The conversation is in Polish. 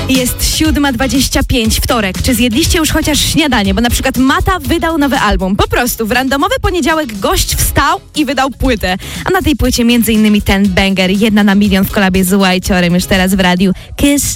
Jest 7:25, wtorek. Czy zjedliście już chociaż śniadanie? Bo na przykład Mata wydał nowy album. Po prostu w randomowy poniedziałek gość wstał i wydał płytę. A na tej płycie m.in. ten banger, 1 na milion w kolabie z White'orem już teraz w radiu. Kiss